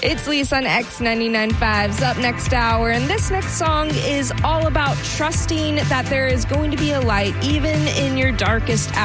It's Lisa on X99.5's Up Next Hour, and this next song is all about trusting that there is going to be a light even in your darkest hour.